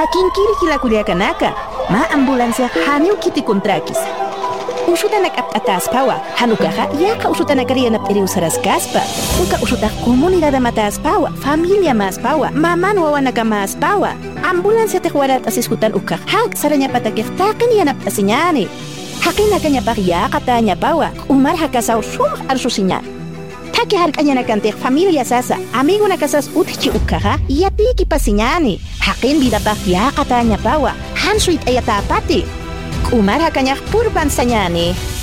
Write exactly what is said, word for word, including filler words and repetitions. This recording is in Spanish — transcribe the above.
Hakin kiri kila kuliah kanaka, ma ambulansya haniu kiti kontrakis. Usutanak at atas pawa, hanukaha, yaka usutanak rianap eri usaras gaspa. Uka usutak komunidad matas pawa, familia mas pawa, maman wawanaka mas pawa. Ambulansya tekwarat asiskutan uka, hak saranya patakif takin yanap asinyani. Hakin nakanya pakia katanya pawa, umar hakasaw sum arsusinya. Taki har kanya nakantek familia sasa, amigo nakasas utchi ukaha, yapiki pasinyani. Hakin bida pakia katanya pawa, hansuit ayatapati. Umar hakanya purban sanyani.